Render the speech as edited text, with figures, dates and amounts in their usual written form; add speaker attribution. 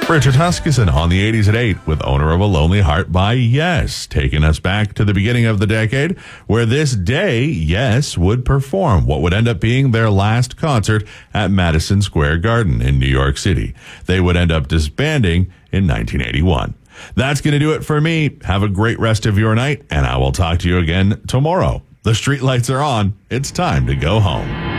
Speaker 1: Richard Huskisson on the 80s at 8 with Owner of a Lonely Heart by Yes, taking us back to the beginning of the decade where this day, Yes would perform what would end up being their last concert at Madison Square Garden in New York City. They would end up disbanding in 1981. That's going to do it for me. Have a great rest of your night, and I will talk to you again tomorrow. The streetlights are on. It's time to go home.